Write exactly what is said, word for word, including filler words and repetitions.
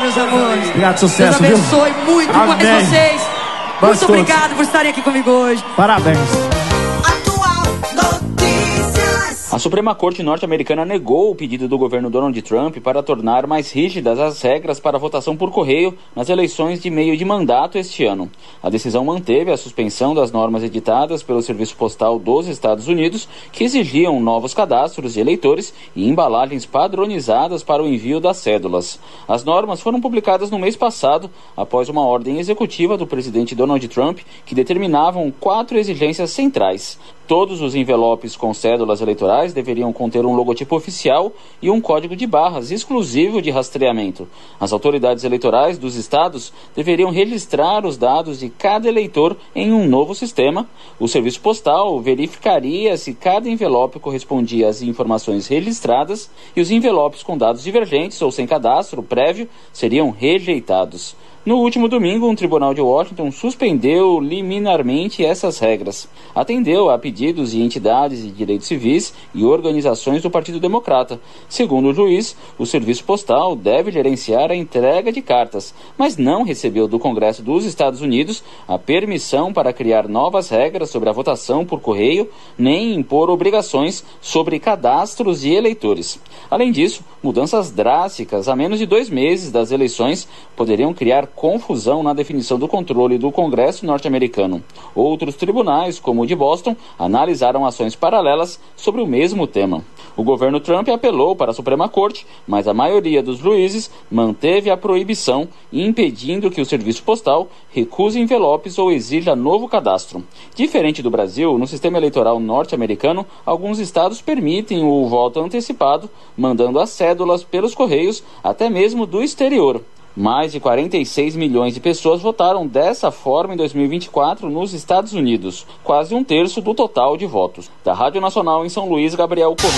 meus amores. Obrigado, sucesso, Deus abençoe viu? muito Amém. mais vocês. Nós Muito todos. obrigado por estarem aqui comigo hoje. Parabéns. A Suprema Corte norte-americana negou o pedido do governo Donald Trump para tornar mais rígidas as regras para votação por correio nas eleições de meio de mandato este ano. A decisão manteve a suspensão das normas editadas pelo Serviço Postal dos Estados Unidos, que exigiam novos cadastros de eleitores e embalagens padronizadas para o envio das cédulas. As normas foram publicadas no mês passado, após uma ordem executiva do presidente Donald Trump, que determinavam quatro exigências centrais. Todos os envelopes com cédulas eleitorais deveriam conter um logotipo oficial e um código de barras exclusivo de rastreamento. As autoridades eleitorais dos estados deveriam registrar os dados de cada eleitor em um novo sistema. O Serviço Postal verificaria se cada envelope correspondia às informações registradas e os envelopes com dados divergentes ou sem cadastro prévio seriam rejeitados. No último domingo, um tribunal de Washington suspendeu liminarmente essas regras. Atendeu a pedidos de entidades de direitos civis e organizações do Partido Democrata. Segundo o juiz, o Serviço Postal deve gerenciar a entrega de cartas, mas não recebeu do Congresso dos Estados Unidos a permissão para criar novas regras sobre a votação por correio, nem impor obrigações sobre cadastros de eleitores. Além disso, mudanças drásticas a menos de dois meses das eleições poderiam criar confusão na definição do controle do Congresso norte-americano. Outros tribunais, como o de Boston, analisaram ações paralelas sobre o mesmo tema. O governo Trump apelou para a Suprema Corte, mas a maioria dos juízes manteve a proibição, impedindo que o Serviço Postal recuse envelopes ou exija novo cadastro. Diferente do Brasil, no sistema eleitoral norte-americano, alguns estados permitem o voto antecipado, mandando as cédulas pelos correios, até mesmo do exterior. Mais de quarenta e seis milhões de pessoas votaram dessa forma em dois mil e vinte e quatro nos Estados Unidos, quase um terço do total de votos. Da Rádio Nacional em São Luís, Gabriel Correia.